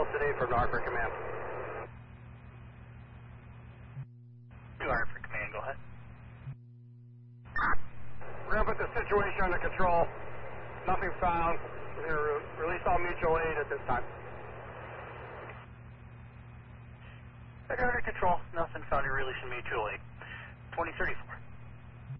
miles today from Hartford Command. 2 Hartford Command, go ahead. We're going to put the situation under control. Nothing found. We're going to release all mutual aid at this time. Under control. Nothing found in relation mutual aid. 2034.